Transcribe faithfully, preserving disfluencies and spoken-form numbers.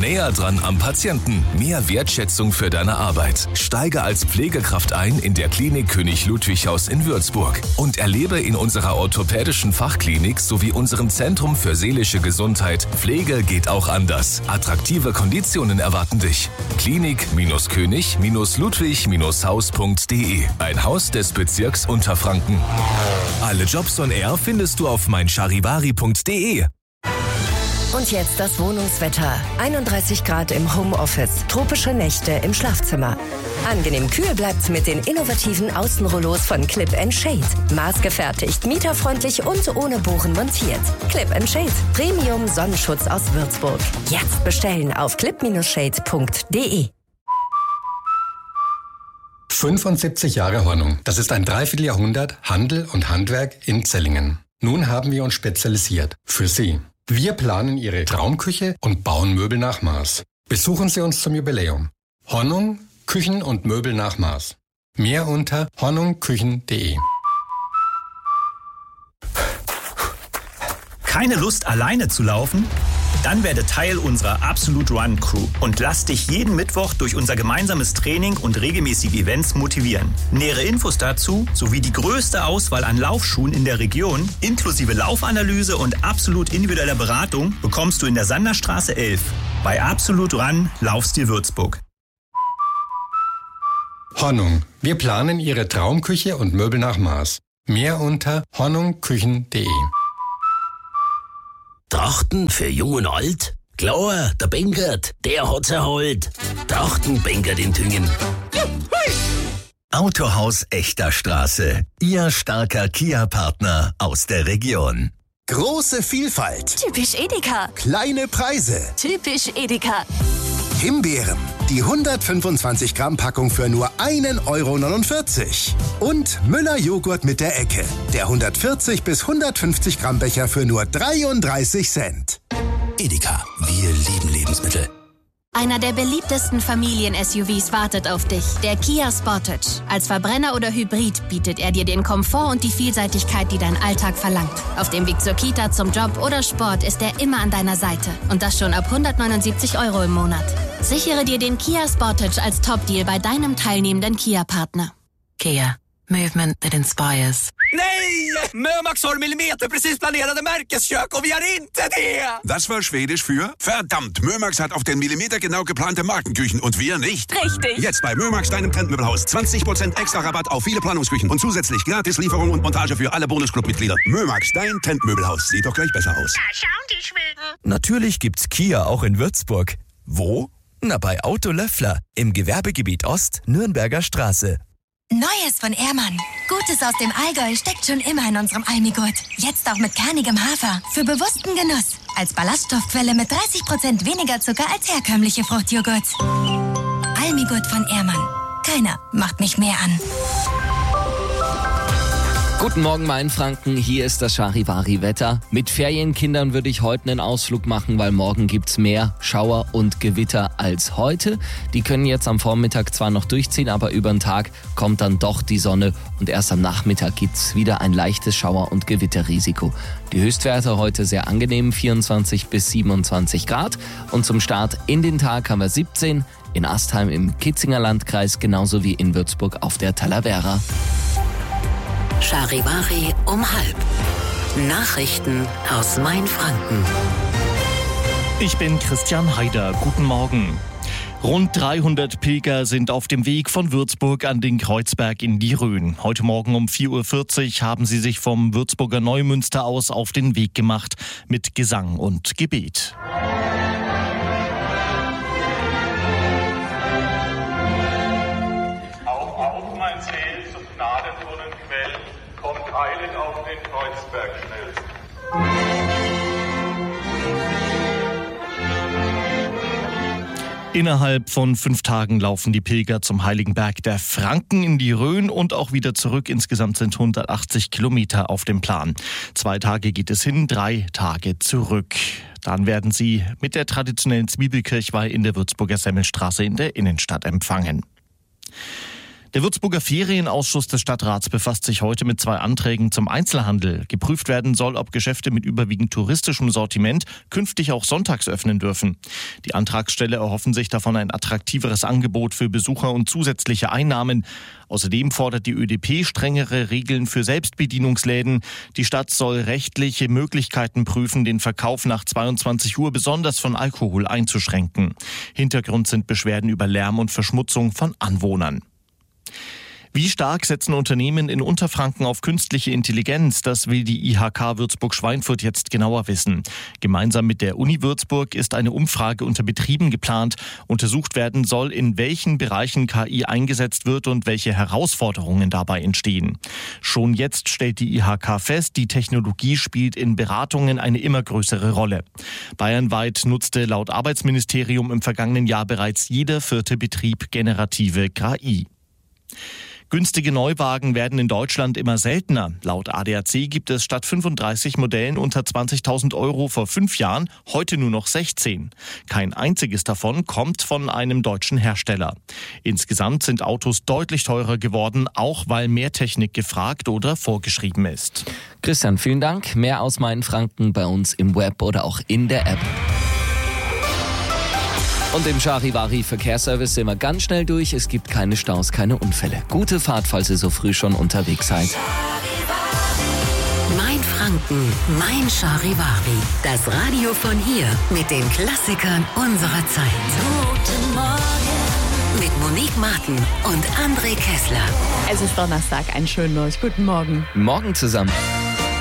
Näher dran am Patienten. Mehr Wertschätzung für deine Arbeit. Steige als Pflegekraft ein in der Klinik König Ludwig Haus in Würzburg. Und erlebe in unserer orthopädischen Fachklinik sowie unserem Zentrum für seelische Gesundheit Pflege geht auch anders. Attraktive Konditionen erwarten dich. Klinik-König-Ludwig-Haus punkt de. Ein Haus des Bezirks Unterfranken. Alle Jobs on Air findest du auf mein charivari punkt de. Und jetzt das Wohnungswetter. einunddreißig Grad im Homeoffice, tropische Nächte im Schlafzimmer. Angenehm kühl bleibt's mit den innovativen Außenrollos von Clip and Shade. Maßgefertigt, mieterfreundlich und ohne Bohren montiert. Clip and Shade, Premium Sonnenschutz aus Würzburg. Jetzt bestellen auf clip Bindestrich shade punkt de. fünfundsiebzig Jahre Hornung. Das ist ein Dreivierteljahrhundert Handel und Handwerk in Zellingen. Nun haben wir uns spezialisiert. Für Sie. Wir planen Ihre Traumküche und bauen Möbel nach Maß. Besuchen Sie uns zum Jubiläum. Hornung, Küchen und Möbel nach Maß. Mehr unter hornung küchen punkt de. Keine Lust, alleine zu laufen? Dann werde Teil unserer Absolute Run Crew und lass dich jeden Mittwoch durch unser gemeinsames Training und regelmäßige Events motivieren. Nähere Infos dazu sowie die größte Auswahl an Laufschuhen in der Region, inklusive Laufanalyse und absolut individueller Beratung, bekommst du in der Sanderstraße elf. Bei Absolute Run Laufstil Würzburg. Hornung. Wir planen Ihre Traumküche und Möbel nach Maß. Mehr unter hornung küchen punkt de. Trachten für Jung und Alt? Klar, der Benkert, der hat's erholt. Trachten Benkert in Tüngen. Autohaus Echter Straße. Ihr starker Kia-Partner aus der Region. Große Vielfalt. Typisch Edeka. Kleine Preise. Typisch Edeka. Himbeeren. Die hundertfünfundzwanzig Gramm Packung für nur ein Euro neunundvierzig. Und Müller Joghurt mit der Ecke. Der hundertvierzig bis hundertfünfzig Gramm Becher für nur dreiunddreißig Cent. Edeka, wir lieben Lebensmittel. Einer der beliebtesten Familien-S U Vs wartet auf dich, der Kia Sportage. Als Verbrenner oder Hybrid bietet er dir den Komfort und die Vielseitigkeit, die dein Alltag verlangt. Auf dem Weg zur Kita, zum Job oder Sport ist er immer an deiner Seite. Und das schon ab hundertneunundsiebzig Euro im Monat. Sichere dir den Kia Sportage als Top-Deal bei deinem teilnehmenden Kia-Partner. Kia. Movement that inspires. Nej! Mömax har millimeter precis planerade Märkeskök och vi har inte det! Das war Schwedisch für verdammt, Mömax hat auf den Millimeter genau geplante Markenküchen und wir nicht. Richtig. Jetzt bei Mömax, deinem Trendmöbelhaus. zwanzig Prozent extra Rabatt auf viele Planungsküchen und zusätzlich gratis Lieferung und Montage für alle Bonusclub-Mitglieder. Mömax, dein Trendmöbelhaus. Sieht doch gleich besser aus. Da schauen die Schweden. Natürlich gibt's Kia auch in Würzburg. Wo? Na, bei Auto Löffler im Gewerbegebiet Ost, Nürnberger Straße. Neues von Ehrmann. Gutes aus dem Allgäu steckt schon immer in unserem Almigurt. Jetzt auch mit kernigem Hafer. Für bewussten Genuss. Als Ballaststoffquelle mit dreißig Prozent weniger Zucker als herkömmliche Fruchtjoghurts. Almigurt von Ehrmann. Keiner macht mich mehr an. Guten Morgen, Mainfranken. Hier ist das Charivari-Wetter. Mit Ferienkindern würde ich heute einen Ausflug machen, weil morgen gibt's mehr Schauer und Gewitter als heute. Die können jetzt am Vormittag zwar noch durchziehen, aber über den Tag kommt dann doch die Sonne und erst am Nachmittag gibt's wieder ein leichtes Schauer- und Gewitterrisiko. Die Höchstwerte heute sehr angenehm, vierundzwanzig bis siebenundzwanzig Grad. Und zum Start in den Tag haben wir siebzehn in Astheim im Kitzinger Landkreis, genauso wie in Würzburg auf der Talavera. Charivari um halb. Nachrichten aus Mainfranken. Ich bin Christian Haider. Guten Morgen. Rund dreihundert Pilger sind auf dem Weg von Würzburg an den Kreuzberg in die Rhön. Heute Morgen um vier Uhr vierzig haben sie sich vom Würzburger Neumünster aus auf den Weg gemacht mit Gesang und Gebet. Eilig auf den Kreuzberg schnellst. Innerhalb von fünf Tagen laufen die Pilger zum Heiligen Berg der Franken in die Rhön und auch wieder zurück. Insgesamt sind hundertachtzig Kilometer auf dem Plan. Zwei Tage geht es hin, drei Tage zurück. Dann werden sie mit der traditionellen Zwiebelkirchweih in der Würzburger Semmelstraße in der Innenstadt empfangen. Der Würzburger Ferienausschuss des Stadtrats befasst sich heute mit zwei Anträgen zum Einzelhandel. Geprüft werden soll, ob Geschäfte mit überwiegend touristischem Sortiment künftig auch sonntags öffnen dürfen. Die Antragsteller erhoffen sich davon ein attraktiveres Angebot für Besucher und zusätzliche Einnahmen. Außerdem fordert die ÖDP strengere Regeln für Selbstbedienungsläden. Die Stadt soll rechtliche Möglichkeiten prüfen, den Verkauf nach zweiundzwanzig Uhr besonders von Alkohol einzuschränken. Hintergrund sind Beschwerden über Lärm und Verschmutzung von Anwohnern. Wie stark setzen Unternehmen in Unterfranken auf künstliche Intelligenz? Das will die I H K Würzburg-Schweinfurt jetzt genauer wissen. Gemeinsam mit der Uni Würzburg ist eine Umfrage unter Betrieben geplant. Untersucht werden soll, in welchen Bereichen K I eingesetzt wird und welche Herausforderungen dabei entstehen. Schon jetzt stellt die I H K fest, die Technologie spielt in Beratungen eine immer größere Rolle. Bayernweit nutzte laut Arbeitsministerium im vergangenen Jahr bereits jeder vierte Betrieb generative K I. Günstige Neuwagen werden in Deutschland immer seltener. Laut A D A C gibt es statt fünfunddreißig Modellen unter zwanzigtausend Euro vor fünf Jahren heute nur noch sechzehn. Kein einziges davon kommt von einem deutschen Hersteller. Insgesamt sind Autos deutlich teurer geworden, auch weil mehr Technik gefragt oder vorgeschrieben ist. Christian, vielen Dank. Mehr aus Mainfranken bei uns im Web oder auch in der App. Und im Charivari-Verkehrsservice sind wir ganz schnell durch. Es gibt keine Staus, keine Unfälle. Gute Fahrt, falls ihr so früh schon unterwegs seid. Mainfranken, mein Charivari. Das Radio von hier mit den Klassikern unserer Zeit. Guten Morgen. Mit Monique Martin und André Kessler. Es ist Donnerstag, einen schönen euch. Guten Morgen. Morgen zusammen.